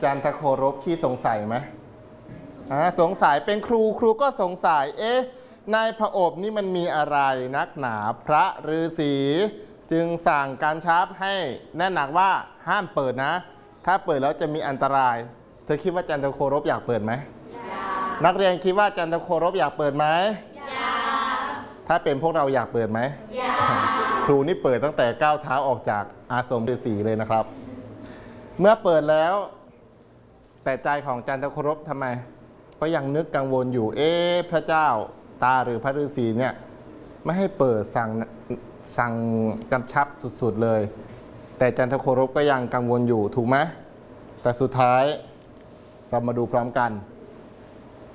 จันทโครพที่สงสัยไหมสงสัยเป็นครูก็สงสัยในพระอบนี่มันมีอะไรนักหนาพระฤาษีจึงสั่งการชับให้แน่นหนักว่าห้ามเปิดนะถ้าเปิดแล้วจะมีอันตรายเธอคิดว่าจันทโครพอยากเปิดไหมนักเรียนคิดว่าจันทโครพอยากเปิดไหมถ้าเป็นพวกเราอยากเปิดไหมครูนี่เปิดตั้งแต่ก้าวเท้าออกจากอาสมฤาษีเลยนะครับเมื่อเปิดแล้วแต่ใจของจันทโครพทำไมก็ยังนึกกังวลอยู่พระเจ้าตาหรือพระฤาษีเนี่ยไม่ให้เปิดสั่งกำชับสุดๆเลยแต่จันทโครพก็ยังกังวลอยู่ถูกไหมแต่สุดท้ายเรามาดูพร้อมกัน